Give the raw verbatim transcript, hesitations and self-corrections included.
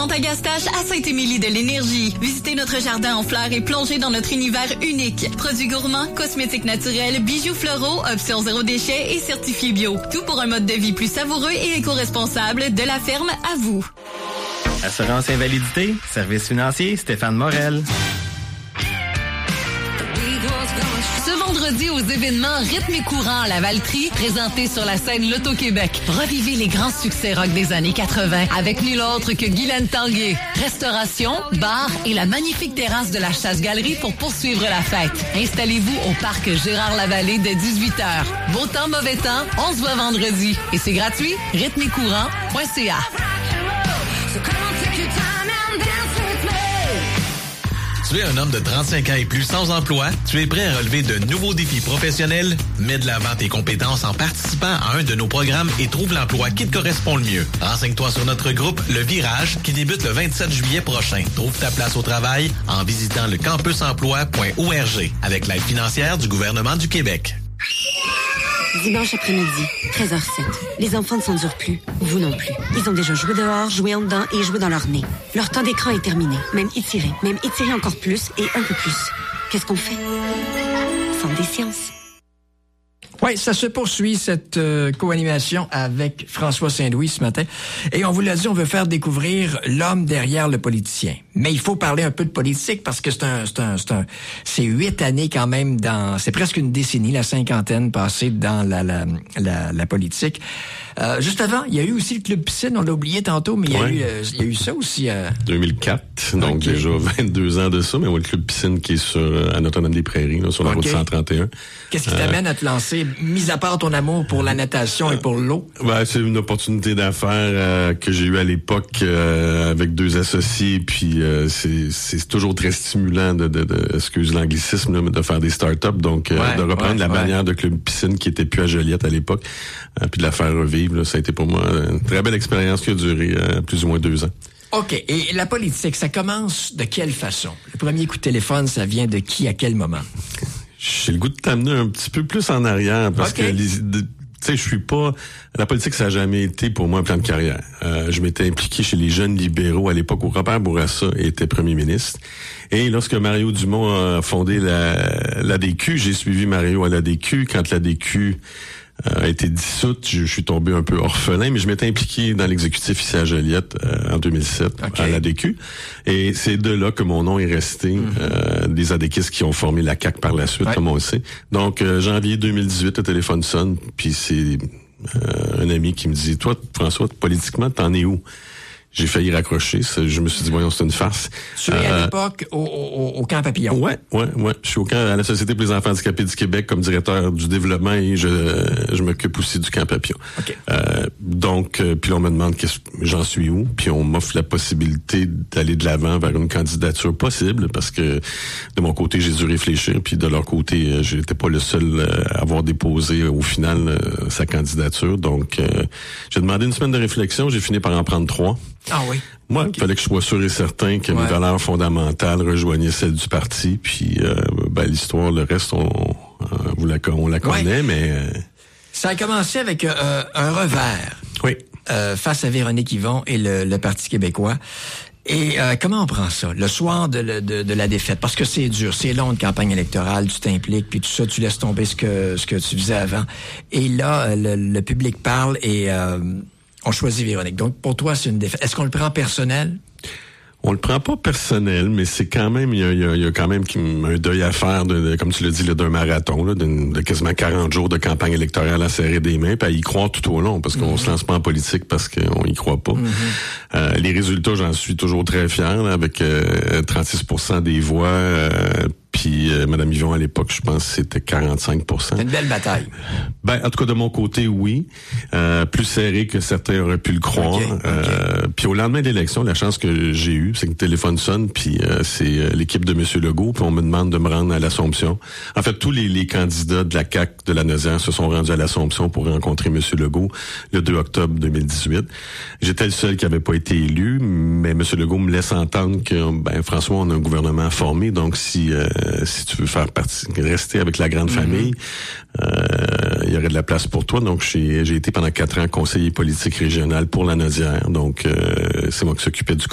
Plante à Gastache à Sainte-Émilie de l'Énergie. Visitez notre jardin en fleurs et plongez dans notre univers unique. Produits gourmands, cosmétiques naturels, bijoux floraux, options zéro déchet et certifiés bio. Tout pour un mode de vie plus savoureux et éco-responsable de la ferme à vous. Assurance invalidité, service financier, Stéphane Morel. Ce vendredi aux événements Rythme et Courant à la Valtrie, présenté sur la scène Loto-Québec. Revivez les grands succès rock des années quatre-vingt avec nul autre que Guylaine Tanguay. Restauration, bar et la magnifique terrasse de la Chasse-Galerie pour poursuivre la fête. Installez-vous au parc Gérard-Lavallée dès dix-huit heures. Beau temps, mauvais temps, on se voit vendredi. Et c'est gratuit, rythme et courant point c a. Tu es un homme de trente-cinq ans et plus sans emploi? Tu es prêt à relever de nouveaux défis professionnels? Mets de l'avant tes compétences en participant à un de nos programmes et trouve l'emploi qui te correspond le mieux. Renseigne-toi sur notre groupe Le Virage qui débute le vingt-sept juillet prochain. Trouve ta place au travail en visitant le campus emploi point org avec l'aide financière du gouvernement du Québec. Dimanche après-midi, treize heures zéro sept. Les enfants ne s'endurent plus. Vous non plus. Ils ont déjà joué dehors, joué en dedans et joué dans leur nez. Leur temps d'écran est terminé. Même étiré. Même étiré encore plus et un peu plus. Qu'est-ce qu'on fait? Centre des sciences. Oui, ça se poursuit, cette euh, co-animation avec François Saint-Louis ce matin. Et on vous l'a dit, on veut faire découvrir l'homme derrière le politicien. Mais il faut parler un peu de politique parce que c'est un, c'est un, c'est un, c'est huit années quand même dans, c'est presque une décennie, la cinquantaine passée dans la, la, la, la politique. Euh, juste avant, il y a eu aussi le Club Piscine, on l'a oublié tantôt, mais il y a, ouais. eu, euh, il y a eu ça aussi. Euh... deux mille quatre, donc okay. déjà vingt-deux ans de ça, mais on a le Club Piscine qui est sur, à Notre-Dame-des-Prairies, là, sur la okay. route cent trente et un. Qu'est-ce qui t'amène euh... à te lancer, mis à part ton amour pour la natation et pour l'eau? Ben, c'est une opportunité d'affaires euh, que j'ai eue à l'époque euh, avec deux associés, puis euh, c'est, c'est toujours très stimulant de, de, de excuse l'anglicisme, là, de faire des start-up, donc euh, ouais, de reprendre ouais, la ouais. bannière de Club Piscine qui était plus à Joliette à l'époque, euh, puis de la faire revivre. Là, ça a été pour moi une très belle expérience qui a duré euh, plus ou moins deux ans. OK. Et la politique, ça commence de quelle façon? Le premier coup de téléphone, ça vient de qui, à quel moment? J'ai le goût de t'amener un petit peu plus en arrière parce okay. que les, de, tu sais, je suis pas la politique, ça a jamais été pour moi un plan de carrière. Euh, je m'étais impliqué chez les jeunes libéraux à l'époque où Robert Bourassa était premier ministre. Et lorsque Mario Dumont a fondé la l'A D Q, j'ai suivi Mario à l'A D Q. Quand l'A D Q a été dissoute, je, je suis tombé un peu orphelin, mais je m'étais impliqué dans l'exécutif ici à Joliette euh, en deux mille sept okay. à l'A D Q. Et c'est de là que mon nom est resté, mm-hmm. euh, des adéquistes qui ont formé la C A Q par la suite, ouais. comme on le sait. Donc, euh, janvier deux mille dix-huit, le téléphone sonne, puis c'est euh, un ami qui me dit « Toi, François, politiquement, t'en es où? » J'ai failli raccrocher. Je me suis dit, voyons, c'est une farce. Tu es euh, à l'époque au, au, au camp Papillon. Ouais, ouais, ouais. Je suis au camp à la Société pour les enfants handicapés du Québec comme directeur du développement et je, je m'occupe aussi du camp Papillon. Okay. Euh, donc, euh, puis on me demande qu'est-ce, j'en suis où, puis on m'offre la possibilité d'aller de l'avant vers une candidature possible parce que de mon côté, j'ai dû réfléchir, puis de leur côté, j'étais pas le seul à avoir déposé au final euh, sa candidature. Donc, euh, j'ai demandé une semaine de réflexion, j'ai fini par en prendre trois. Ah oui. Moi, il okay. fallait que je sois sûr et certain que ouais. mes valeurs fondamentales rejoignaient celles du parti. Puis, euh, ben, l'histoire, le reste, on, euh, vous la, on la connaît, ouais. mais... Euh... Ça a commencé avec euh, un revers. Oui. Euh, face à Véronique Yvon et le, le Parti québécois. Et euh, comment on prend ça, le soir de, de, de la défaite? Parce que c'est dur, c'est long, une campagne électorale, tu t'impliques, puis tout ça, tu laisses tomber ce que ce que tu faisais avant. Et là, le, le public parle et... Euh, on choisit Véronique. Donc, pour toi, c'est une défaite. Est-ce qu'on le prend personnel? On le prend pas personnel, mais c'est quand même, il y a, il y a quand même un deuil à faire, de, de comme tu l'as dit, là, d'un marathon, là, de, de quasiment quarante jours de campagne électorale à serrer des mains, puis à y croire tout au long, parce qu'on mm-hmm. se lance pas en politique parce qu'on y croit pas. Mm-hmm. Euh, les résultats, j'en suis toujours très fier, là, avec euh, trente-six pour cent des voix, euh, puis euh, Mme Yvon, à l'époque, je pense que c'était quarante-cinq pour cent. C'est une belle bataille. Ben, en tout cas, de mon côté, oui. Euh, plus serré que certains auraient pu le croire. Okay, okay. Euh, puis au lendemain de l'élection, la chance que j'ai eue, c'est que le téléphone sonne, puis euh, c'est euh, l'équipe de M. Legault, puis on me demande de me rendre à l'Assomption. En fait, tous les, les candidats de la C A Q de la Naudière se sont rendus à l'Assomption pour rencontrer M. Legault le deux octobre deux mille dix-huit. J'étais le seul qui avait pas été élu, mais M. Legault me laisse entendre que, ben, François, on a un gouvernement formé, donc si... Euh, si tu veux faire partie, rester avec la grande mm-hmm. famille, euh, il y aurait de la place pour toi. Donc, j'ai, j'ai été pendant quatre ans conseiller politique régional pour la Naudière. Donc, euh, c'est moi qui s'occupais du